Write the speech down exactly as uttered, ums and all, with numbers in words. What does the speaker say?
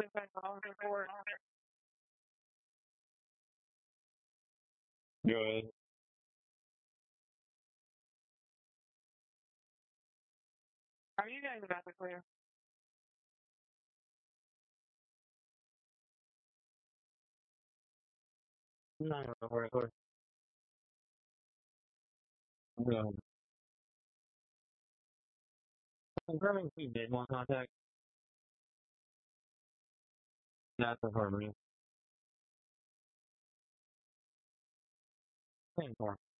Good. Are you guys about to clear? No, no, we're, we're, no. Confirming if we did want contact. That's confirming. Same form.